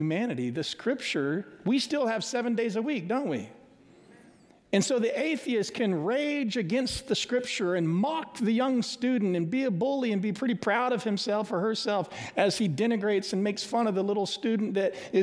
humanity, the scripture, we still have 7 days a week, don't we? And so the atheist can rage against the scripture and mock the young student and be a bully and be pretty proud of himself or herself as he denigrates and makes fun of the little student that is